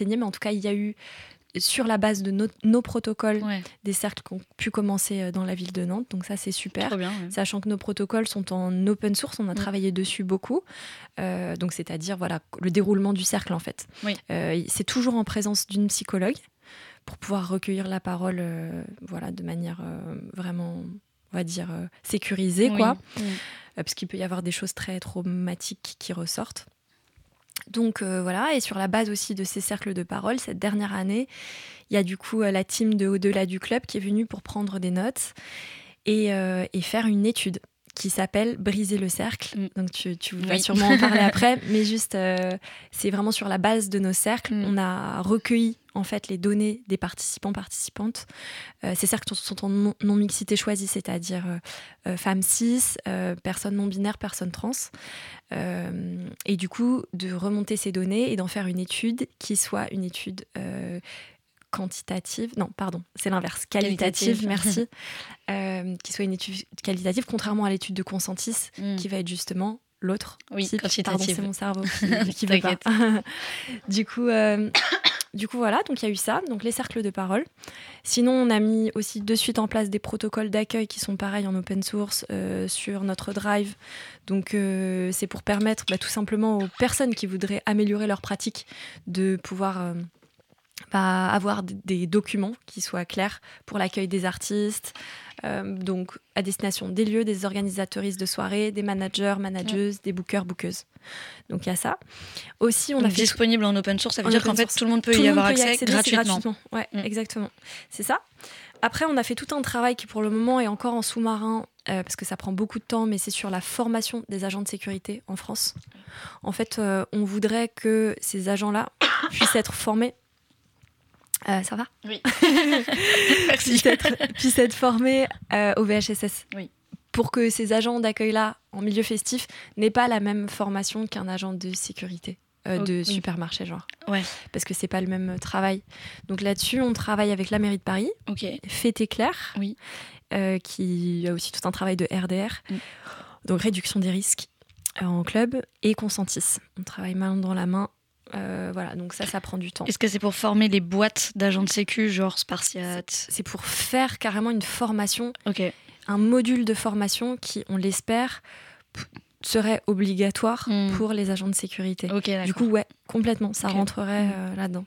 renseigner, mais en tout cas, il y a eu, sur la base de nos protocoles, des cercles qui ont pu commencer dans la ville de Nantes. Donc ça, c'est super. Trop bien, sachant que nos protocoles sont en open source. On a travaillé dessus beaucoup. Donc c'est-à-dire le déroulement du cercle, en fait. C'est toujours en présence d'une psychologue pour pouvoir recueillir la parole de manière vraiment, on va dire, sécurisée, quoi. Parce qu'il peut y avoir des choses très traumatiques qui ressortent. Donc et sur la base aussi de ces cercles de parole, cette dernière année, il y a du coup la team de Au-delà du club qui est venue pour prendre des notes et faire une étude qui s'appelle Briser le cercle. Donc tu vas sûrement en parler après, mais juste c'est vraiment sur la base de nos cercles. On a recueilli en fait les données des participantes. Ces cercles sont en non-mixité choisie, c'est-à-dire femmes cis, personnes non-binaires, personnes trans. Et du coup, de remonter ces données et d'en faire une étude qui soit une étude quantitative, non, pardon, c'est l'inverse, qualitative, merci, qui soit une étude qualitative, contrairement à l'étude de Consentis, qui va être justement l'autre type. Quantitative. Pardon, c'est mon cerveau qui veut pas. Du coup, voilà, donc il y a eu ça, donc les cercles de parole. Sinon, on a mis aussi de suite en place des protocoles d'accueil qui sont pareils en open source sur notre Drive. Donc, c'est pour permettre tout simplement aux personnes qui voudraient améliorer leur pratique de pouvoir avoir des documents qui soient clairs pour l'accueil des artistes, donc à destination des lieux, des organisatrices de soirées, des managers, manageuses, des bookers, bookeuses. Donc il y a ça. Aussi, on a fait disponible en open source, ça veut dire qu'en fait tout le monde peut y avoir accès gratuitement. Ouais, exactement. C'est ça. Après, on a fait tout un travail qui pour le moment est encore en sous-marin parce que ça prend beaucoup de temps, mais c'est sur la formation des agents de sécurité en France. En fait, on voudrait que ces agents-là puissent être formés. Ça va ? Oui. Merci. Puissent être formés au VHSS. Oui. Pour que ces agents d'accueil-là, en milieu festif, n'aient pas la même formation qu'un agent de sécurité, de supermarché, genre. Ouais. Parce que c'est pas le même travail. Donc là-dessus, on travaille avec la mairie de Paris, Fête Éclair, qui a aussi tout un travail de RDR, donc réduction des risques en club, et Consentis. On travaille main dans la main. Donc ça prend du temps. Est-ce que c'est pour former les boîtes d'agents de sécu, genre Spartiate ? C'est pour faire carrément une formation, un module de formation qui, on l'espère, serait obligatoire pour les agents de sécurité. Du coup, complètement, ça rentrerait là-dedans.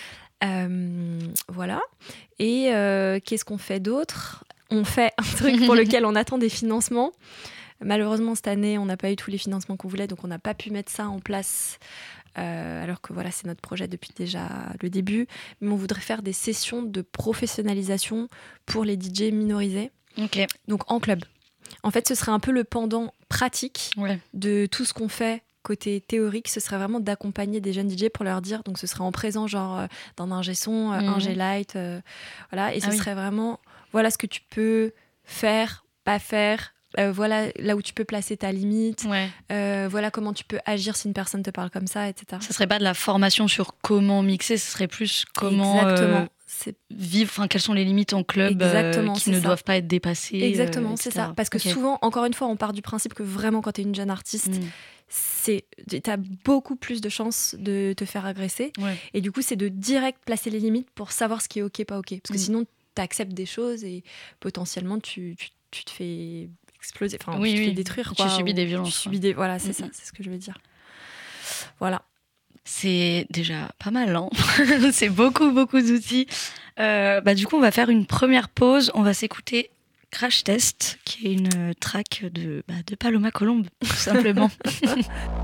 Voilà. Et qu'est-ce qu'on fait d'autre ? On fait un truc pour lequel on attend des financements. Malheureusement, cette année, on n'a pas eu tous les financements qu'on voulait, donc on n'a pas pu mettre ça en place. Alors que c'est notre projet depuis déjà le début, mais on voudrait faire des sessions de professionnalisation pour les DJ minorisés, donc en club. En fait, ce serait un peu le pendant pratique de tout ce qu'on fait côté théorique. Ce serait vraiment d'accompagner des jeunes DJ pour leur dire, donc ce serait en présent genre d'un ingé son, ingé light, et ce serait vraiment voilà ce que tu peux faire, pas faire. Voilà là où tu peux placer ta limite, voilà comment tu peux agir si une personne te parle comme ça, etc. Ça serait pas de la formation sur comment mixer, ce serait plus comment vivre, quelles sont les limites en club qui ne doivent pas être dépassées. Exactement, c'est ça. Parce que souvent, encore une fois, on part du principe que vraiment quand tu es une jeune artiste, t'as beaucoup plus de chances de te faire agresser. Et du coup, c'est de direct placer les limites pour savoir ce qui est ok, pas ok. Parce que sinon, tu acceptes des choses et potentiellement, tu te fais exploser, tu te fais détruire. Tu subis des violences. Voilà, c'est ça, c'est ce que je veux dire. Voilà. C'est déjà pas mal, hein. C'est beaucoup d'outils. Du coup, on va faire une première pause. On va s'écouter Crash Test, qui est une track de Paloma Colombe, tout simplement.